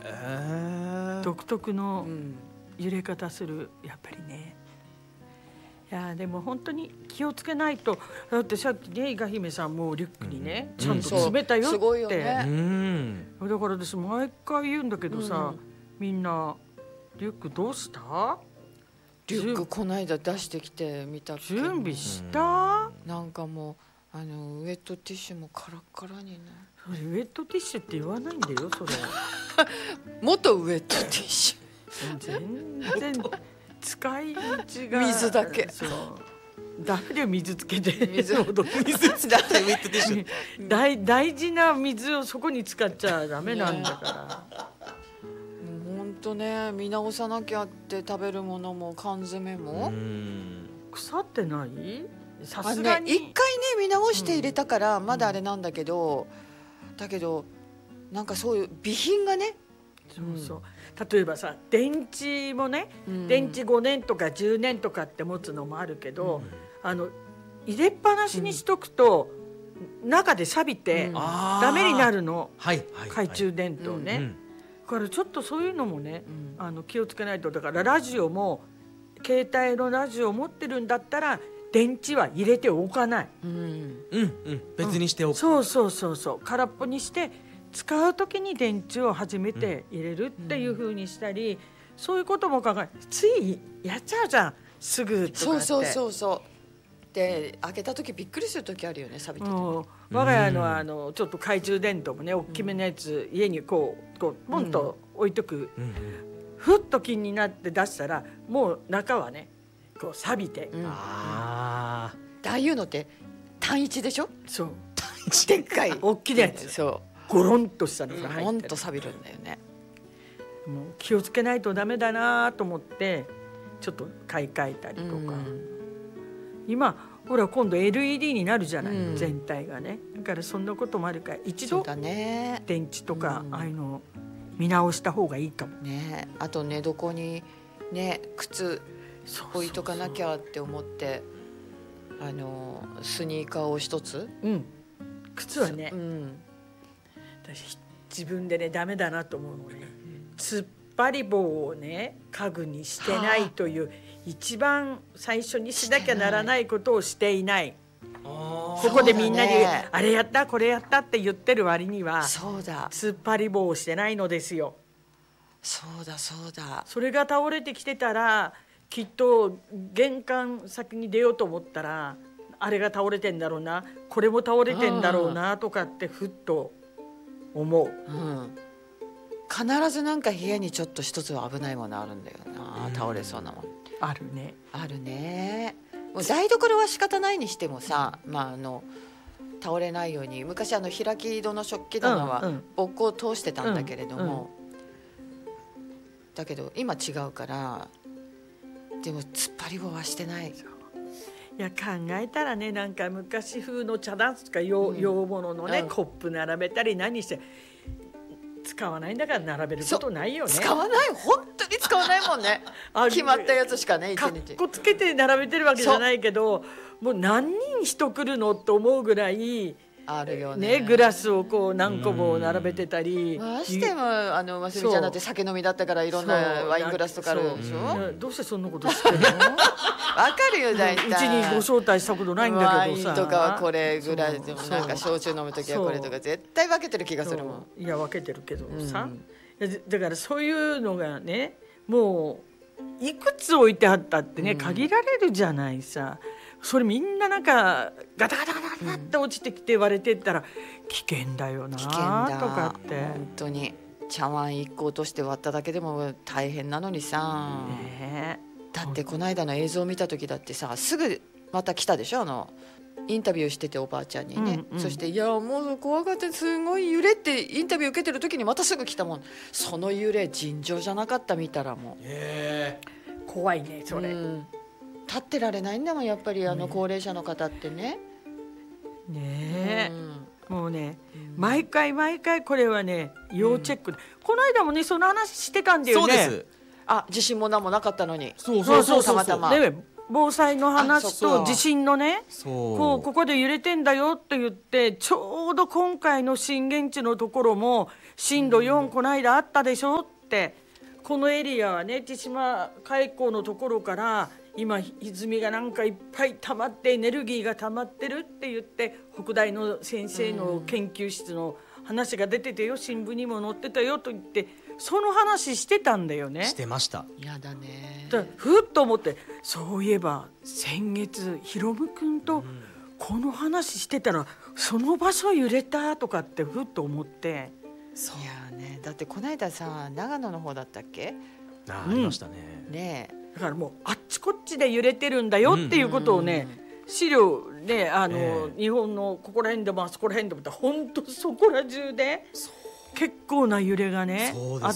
独特の揺れ方する、やっぱりね。いやでも本当に気をつけないと。だってさっきね伊賀姫さんもリュックにね、ちゃんと詰めたよって、 すごいよね。 だから私毎回言うんだけどさ、みんなリュックどうした？ リュックこの間出してきてみたっけ。 準備した？ なんかもうウェットティッシュもカラッカラにね。 それウェットティッシュって言わないんだよそれ。 元ウェットティッシュ。全然使い道が水だけ。 そう。ダメで水つけて水つけてウェットティッシュ。 大事な水をそこに使っちゃダメなんだから。 本当ね、見直さなきゃって食べるものも缶詰も腐ってない？さすがに一回ね見直して入れたからまだあれなんだけど、だけどなんかそういう備品がね、 そう例えばさ電池もね、電池5年とか10年とかって持つのもあるけど、入れっぱなしにしとくと、中で錆びてダメになるの、懐中電灯ね。だからちょっとそういうのもね、気をつけないと。だからラジオも携帯のラジオを持ってるんだったら電池は入れておかない。 別にしておく。 そう空っぽにして使う時に電池を初めて入れるっていう風にしたり、そういうことも考え、ついやっちゃうじゃんすぐとかって。 そうで開けた時びっくりする時あるよね、錆びてて。 我が家のちょっと懐中電灯もね、大きめのやつ家にこうポンと置いとく、ふっと気になって出したらもう中はねこう錆びて、 ああいうのって単一でしょ。 そうでっかい大きなやつ、 そうゴロンとしたのが入ってる。 ゴロンと錆びるんだよね。 もう気をつけないとダメだなと思ってちょっと買い替えたりとか、今ほら今度 LED になるじゃない、全体がね。だからそんなこともあるから一度電池とかああいうの見直した方がいいかもね。あと寝床にね靴置いとかなきゃって思って、スニーカーを一つ、 靴はね、私自分でねダメだなと思うのね、突っ張り棒をね家具にしてないという一番最初にしなきゃならないことをしていない。ここでみんなにあれやったこれやったって言ってる割には突っ張り棒をしてないのですよ。 そうだそれが倒れてきてたらきっと玄関先に出ようと思ったらあれが倒れてんだろうな、これも倒れてんだろうなとかってふっと思う。 必ずなんか部屋にちょっと一つは危ないものあるんだよな、倒れそうなもん。 あるね。 もう台所は仕方ないにしてもさ、倒れないように昔開き戸の食器棚はボッコを通してたんだけれども、だけど今違うから、でも突っ張り棒はしてない。 いや考えたらね、なんか昔風の茶壇とか洋物のね、コップ並べたり何して使わないんだから並べることないよね。 使わない、本当に使わないもんね決まったやつしかね、 かっこつけて並べてるわけじゃないけど、もう何人人来るのって思うぐらいあるよね。 グラスをこう何個も並べてたり、 ましてもますみちゃんだって酒飲みだったからいろんなワイングラスとかあるでしょ。 どうしてそんなことしてるの？ わかるよ大体。 うちにご招待したことないんだけどさ。 ワインとかはこれぐらいでも、なんか焼酎飲む時はこれとか絶対分けてる気がするもん。 いや分けてるけどさ、だからそういうのがね、もういくつ置いてあったってね、限られるじゃないさ。それみんななんかガタガタガタガタって落ちてきて割れてったら危険だよなとかって。 本当に茶碗1個落として割っただけでも大変なのにさ、だってこの間の映像を見た時だってさ、すぐまた来たでしょ、インタビューしてておばあちゃんにね、そしていやもう怖がってすごい揺れってインタビュー受けてる時にまたすぐ来たもん。その揺れ尋常じゃなかった。見たらもう怖いねそれ。 立ってられないんだもんやっぱり高齢者の方ってね。 もうね、毎回これはね要チェックで、この間もねその話してたんだよね。 地震も何もなかったのに。 そうたまたま。 防災の話と地震のね、ここで揺れてんだよって言って、ちょうど今回の震源地のところも震度4この間あったでしょって、このエリアはね、千島海溝のところから今泉がなんかいっぱい溜まってエネルギーが溜まってるって言って、北大の先生の研究室の話が出ててよ、新聞にも載ってたよと言って、その話してたんだよね。 してました。 やだね。 ふっと思って、そういえば先月ひろむくんとこの話してたら、その場所揺れたとかってふっと思って。 そういやね、だってこの間さ、長野の方だったっけ、 ありましたね。 ねえ、だからもうあっちこっちで揺れてるんだよっていうことをね、資料ね、日本のここら辺でもあそこら辺でもって本当そこら中で結構な揺れがねあって、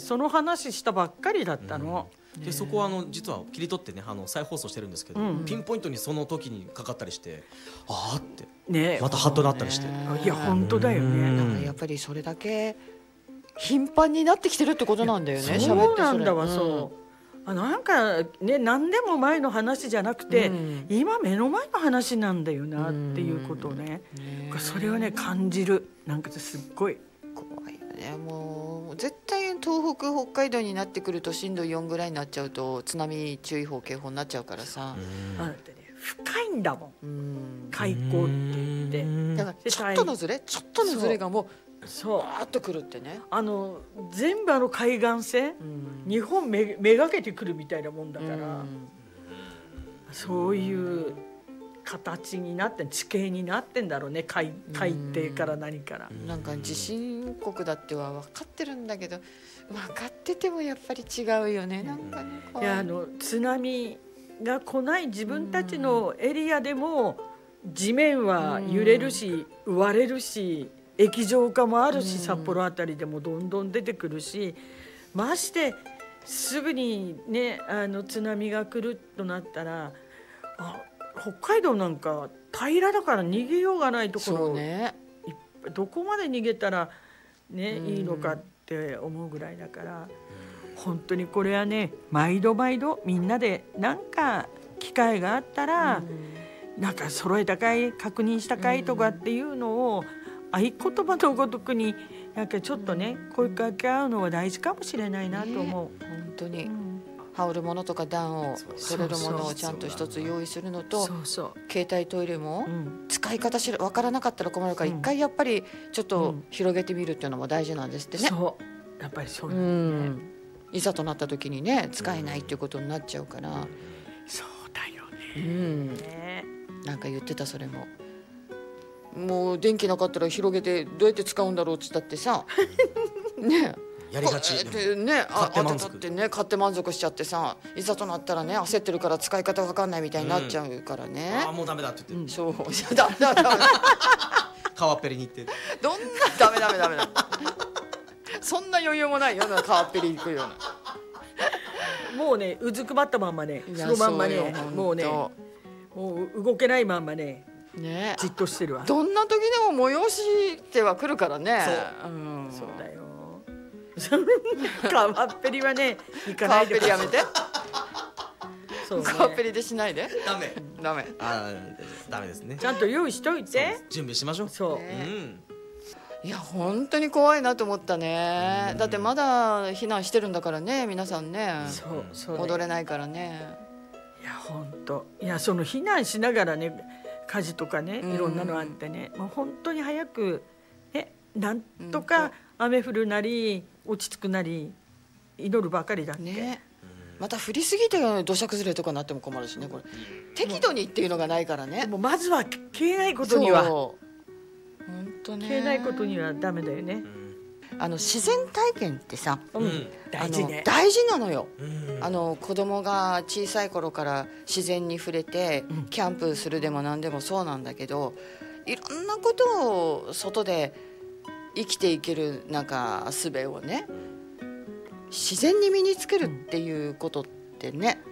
その話したばっかりだったの。 でそこは実は切り取ってね、再放送してるんですけど、ピンポイントにその時にかかったりして、ああってね、またハッとなったりして、 いや本当だよね。 だからやっぱりそれだけ頻繁になってきてるってことなんだよね。 そうなんだわ。そうなんかね、何でも前の話じゃなくて、今目の前の話なんだよなっていうことをね、それをね感じる。なんかすっごい怖いよね。もう絶対東北北海道になってくると震度4ぐらいになっちゃうと津波注意報警報になっちゃうからさ。 だってね、深いんだもん、海溝って言って。 だからちょっとのずれがもうそうバーッとくるってね。 全部海岸線、日本めがけてくるみたいなもんだから、そういう形になって、地形になってんだろうね、海底から何から。 なんか地震国だっては分かってるんだけど、分かっててもやっぱり違うよね。なんかね、 いや津波が来ない自分たちのエリアでも地面は揺れるし、割れるし、液状化もあるし、札幌あたりでもどんどん出てくるし、ましてすぐにね津波が来るとなったら、北海道なんか平らだから逃げようがないところ、どこまで逃げたらねいいのかって思うぐらいだから、本当にこれはね、毎度毎度みんなでなんか機会があったら、なんか揃えたかい、確認したかいとかっていうのを合言葉のごとくになんかちょっとね声かけ合うのは大事かもしれないなと思う。 本当に、羽織るものとか暖を取れるものをちゃんと一つ用意するのと、携帯トイレも使い方分からなかったら困るから、一回やっぱりちょっと広げてみるっていうのも大事なんですってね。 そうやっぱりそうなんね、 いざとなった時にね使えないっていうことになっちゃうから。 そうだよね。 なんか言ってた、それも。もう電気なかったら広げてどうやって使うんだろうって言ったってさねやりがちね、買って満足しちゃってさ、いざとなったらね焦ってるから使い方分かんないみたいになっちゃうからね。 もうダメだって言って、 そうダメ川っぺりに行って、 どんなダメそんな余裕もないような川っぺり行くような。もうねうずくまったまんまね、そのまんまね、もうねもう動けないまんまねじっとしてるわ。 どんな時でも催しては来るからね。 そうだよ。川っぺりはね行かないで。 川っぺりやめて。川っぺりでしないで。 ダメダメですね。 ちゃんと用意しといて。 準備しましょう。 そう。 いや本当に怖いなと思ったね。だってまだ避難してるんだからね、皆さんね。そう。戻れないからね。 いや本当。いやその避難しながらね、火事とかね、いろんなのあってね、もう本当に早くね、なんとか雨降るなり落ち着くなり祈るばかりだって。 また降りすぎて土砂崩れとかなっても困るしね、これ適度にっていうのがないからね。 もうまずは消えないことには、 本当ね、 消えないことにはダメだよね。 自然体験ってさ、 大事ね。 大事なのよ。子供が小さい頃から自然に触れて、キャンプするでも何でもそうなんだけど、いろんなことを外で生きていけるなんか術をね、自然に身につけるっていうことってね、